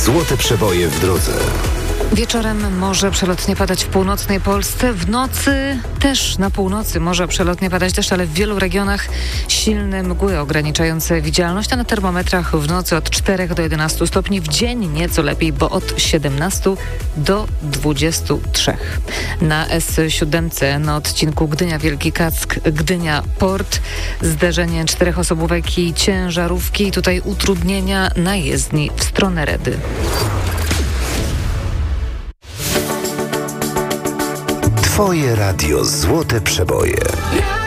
Złote przeboje w drodze. Wieczorem może przelotnie padać w północnej Polsce. W nocy też na północy może przelotnie padać deszcz, ale w wielu regionach silne mgły ograniczające widzialność, a na termometrach w nocy od 4 do 11 stopni, w dzień nieco lepiej, bo od 17 do 23. Na S7 na odcinku Gdynia-Wielki Kack, Gdynia-Port zderzenie 4-osobówek i ciężarówki i tutaj utrudnienia na jezdni w stronę Redy. Twoje radio Złote Przeboje.